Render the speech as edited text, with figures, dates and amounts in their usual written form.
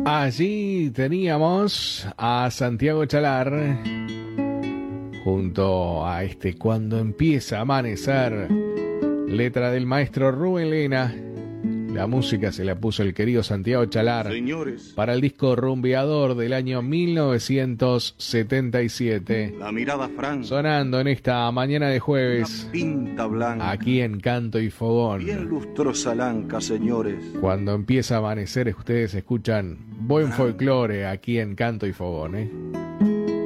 Allí teníamos a Santiago Chalar junto a Cuando empieza a amanecer, letra del maestro Rubén Lena. La música se la puso el querido Santiago Chalar, señores, para el disco Rumbeador del año 1977. la mirada franca, Sonando en esta mañana de jueves, una pinta blanca, aquí en Canto y Fogón. bien lustrosa lanca, señores. Cuando empieza a amanecer, ustedes escuchan buen folclore aquí en Canto y Fogón,